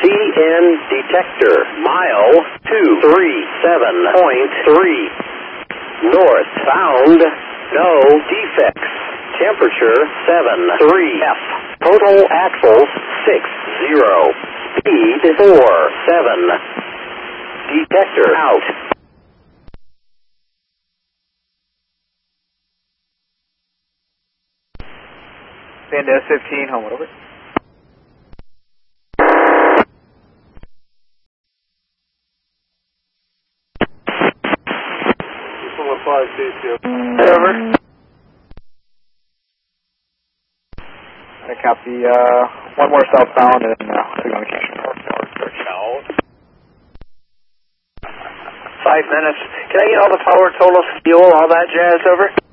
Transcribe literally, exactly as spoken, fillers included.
C N detector, mile two three seven point three. North, found, no defects. Temperature seven three F. Total axles six zero. Speed four seven. Detector out. Band S fifteen, Homewood, over. five two two. Over. I copy, uh, one more southbound and, uh, signal indication. Five minutes. Can I get all the power, total fuel, all that jazz, over?